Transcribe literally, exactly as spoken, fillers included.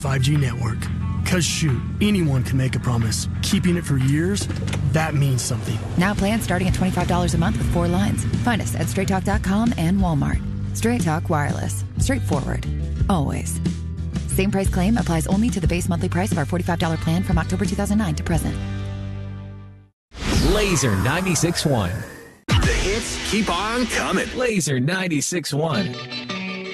five G network. Cause shoot, anyone can make a promise. Keeping it for years, that means something. Now plans starting at twenty-five dollars a month with four lines. Find us at straight talk dot com and Walmart. Straight Talk Wireless. Straightforward. Always. Same price claim applies only to the base monthly price of our forty-five dollars plan from October two thousand nine to present. Laser ninety-six point one. The hits keep on coming. Laser ninety-six point one.